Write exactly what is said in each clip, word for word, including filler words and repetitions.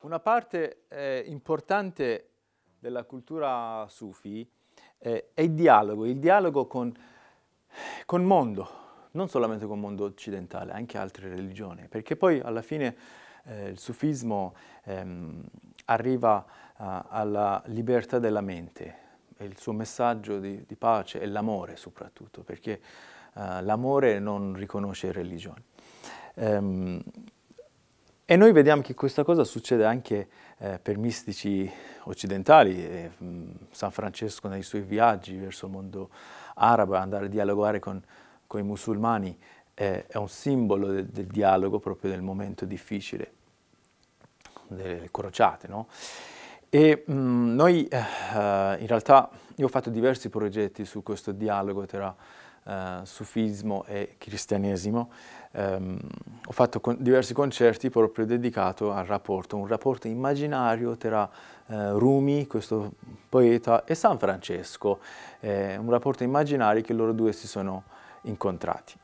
Una parte eh, importante della cultura sufi eh, è il dialogo, il dialogo con il mondo, non solamente con il mondo occidentale, anche altre religioni, perché poi alla fine eh, il sufismo ehm, arriva uh, alla libertà della mente, e il suo messaggio di, di pace è l'amore soprattutto, perché uh, l'amore non riconosce religioni. Um, E noi vediamo che questa cosa succede anche eh, per mistici occidentali. E, mh, San Francesco nei suoi viaggi verso il mondo arabo, andare a dialogare con, con i musulmani, eh, è un simbolo de, del dialogo proprio del momento difficile, delle crociate, no? E mh, noi eh, in realtà, io ho fatto diversi progetti su questo dialogo tra Uh, sufismo e cristianesimo. Um, ho fatto con diversi concerti proprio dedicato al rapporto, un rapporto immaginario tra uh, Rumi, questo poeta, e San Francesco, eh, un rapporto immaginario che loro due si sono incontrati.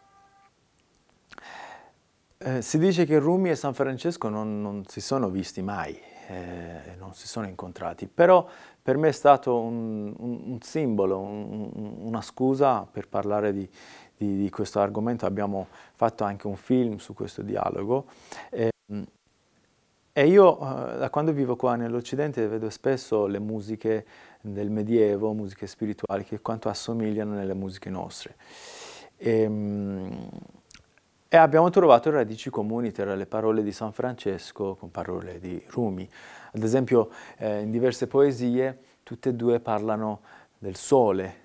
Eh, si dice che Rumi e San Francesco non, non si sono visti mai, eh, non si sono incontrati, però per me è stato un, un, un simbolo, un, una scusa per parlare di, di, di questo argomento. Abbiamo fatto anche un film su questo dialogo. Eh, e io eh, da quando vivo qua nell'Occidente vedo spesso le musiche del Medioevo, musiche spirituali, che quanto assomigliano nelle musiche nostre. E, E abbiamo trovato radici comuni tra le parole di San Francesco con parole di Rumi. Ad esempio, eh, in diverse poesie, tutte e due parlano del sole,